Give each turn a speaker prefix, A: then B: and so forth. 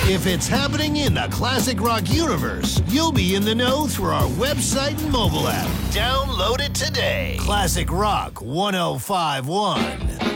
A: If it's happening in the classic rock universe, you'll be in the know through our website and mobile app. Download it today. Classic Rock 1051.